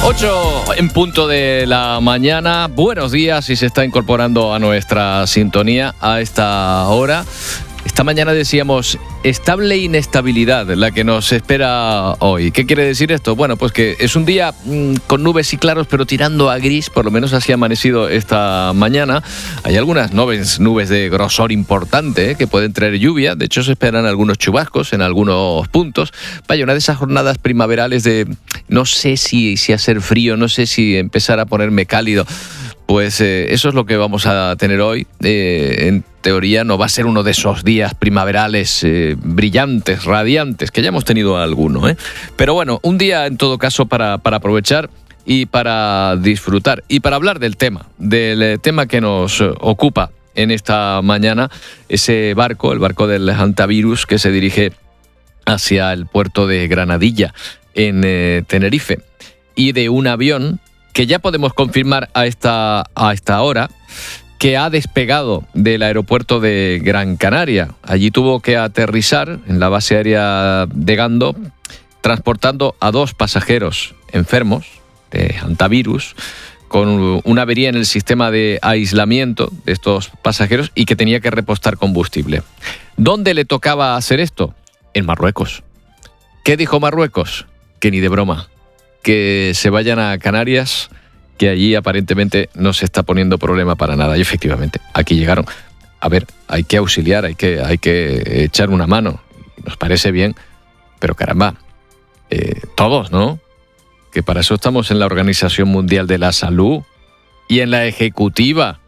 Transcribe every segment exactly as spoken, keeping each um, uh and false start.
ocho en punto de la mañana. Buenos días si se está incorporando a nuestra sintonía a esta hora. Esta mañana decíamos estable inestabilidad la que nos espera hoy. ¿Qué quiere decir esto? Bueno, pues que es un día mmm, con nubes y claros, pero tirando a gris, por lo menos así ha amanecido esta mañana. Hay algunas nubes, nubes de grosor importante ¿eh? que pueden traer lluvia. De hecho, se esperan algunos chubascos en algunos puntos. Vaya, una de esas jornadas primaverales de no sé si, si hacer frío, no sé si empezar a ponerme cálido. Pues eh, eso es lo que vamos a tener hoy. Eh, en teoría no va a ser uno de esos días primaverales eh, brillantes, radiantes, que ya hemos tenido alguno, ¿eh? Pero bueno, un día en todo caso para, para aprovechar y para disfrutar. Y para hablar del tema, del tema que nos ocupa en esta mañana, ese barco, el barco del Antavirus, que se dirige hacia el puerto de Granadilla, en eh, Tenerife, y de un avión que ya podemos confirmar a esta, a esta hora, que ha despegado del aeropuerto de Gran Canaria. Allí tuvo que aterrizar en la base aérea de Gando, transportando a dos pasajeros enfermos de Antavirus, con una avería en el sistema de aislamiento de estos pasajeros y que tenía que repostar combustible. ¿Dónde le tocaba hacer esto? En Marruecos. ¿Qué dijo Marruecos? Que ni de broma. Que se vayan a Canarias, que allí aparentemente no se está poniendo problema para nada. Y efectivamente, aquí llegaron. A ver, hay que auxiliar, hay que, hay que echar una mano. Nos parece bien, pero caramba, eh, todos, ¿no? Que para eso estamos en la Organización Mundial de la Salud y en la Ejecutiva.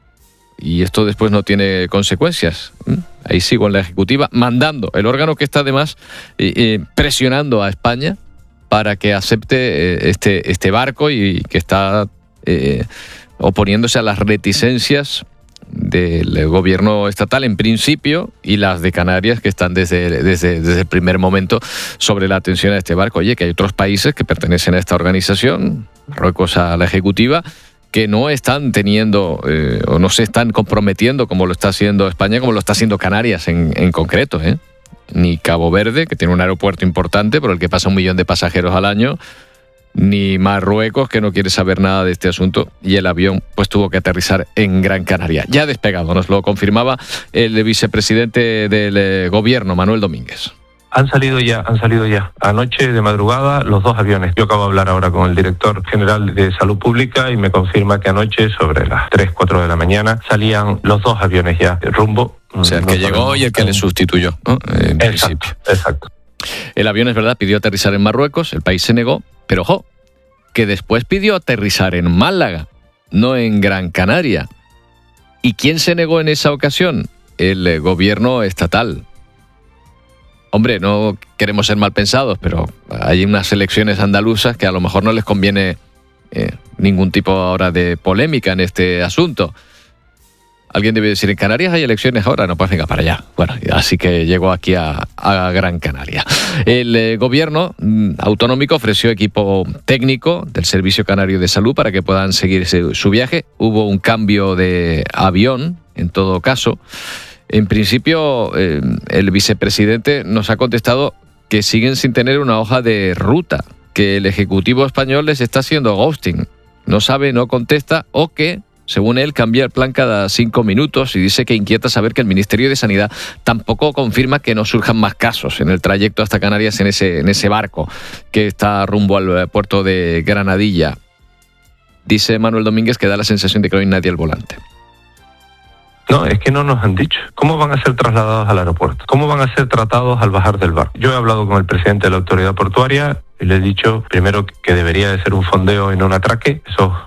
Y esto después no tiene consecuencias. ¿Mm? Ahí sigo en la Ejecutiva, mandando, el órgano que está además eh, eh, presionando a España para que acepte este, este barco y que está eh, oponiéndose a las reticencias del gobierno estatal en principio y las de Canarias que están desde, desde, desde el primer momento sobre la atención a este barco. Oye, que hay otros países que pertenecen a esta organización, Marruecos a la Ejecutiva, que no están teniendo eh, o no se están comprometiendo como lo está haciendo España, como lo está haciendo Canarias en, en concreto, ¿eh? Ni Cabo Verde, que tiene un aeropuerto importante por el que pasa un millón de pasajeros al año, ni Marruecos, que no quiere saber nada de este asunto, y el avión pues tuvo que aterrizar en Gran Canaria. Ya despegado, nos lo confirmaba el vicepresidente del gobierno, Manuel Domínguez. Han salido ya, han salido ya. Anoche de madrugada los dos aviones. Yo acabo de hablar ahora con el director general de Salud Pública y me confirma que anoche sobre las tres, cuatro de la mañana salían los dos aviones ya de rumbo. O sea, el que llegó y el que le sustituyó, ¿no? En exacto, principio. Exacto. El avión, es verdad, pidió aterrizar en Marruecos, el país se negó, pero ojo, que después pidió aterrizar en Málaga, no en Gran Canaria. ¿Y quién se negó en esa ocasión? El eh, gobierno estatal. Hombre, no queremos ser mal pensados, pero hay unas elecciones andaluzas que a lo mejor no les conviene eh, ningún tipo ahora de polémica en este asunto. Alguien debe decir, en Canarias hay elecciones ahora, no, pues venga para allá. Bueno, así que llegó aquí a, a Gran Canaria. El eh, gobierno mm, autonómico ofreció equipo técnico del Servicio Canario de Salud para que puedan seguir ese, su viaje. Hubo un cambio de avión, en todo caso. En principio, eh, el vicepresidente nos ha contestado que siguen sin tener una hoja de ruta, que el Ejecutivo español les está haciendo ghosting. No sabe, no contesta, o que, según él, cambia el plan cada cinco minutos y dice que inquieta saber que el Ministerio de Sanidad tampoco confirma que no surjan más casos en el trayecto hasta Canarias en ese, en ese barco que está rumbo al puerto de Granadilla. Dice Manuel Domínguez que da la sensación de que no hay nadie al volante. No, es que no nos han dicho. ¿Cómo van a ser trasladados al aeropuerto? ¿Cómo van a ser tratados al bajar del barco? Yo he hablado con el presidente de la autoridad portuaria y le he dicho, primero, que debería de ser un fondeo y no un atraque. Esos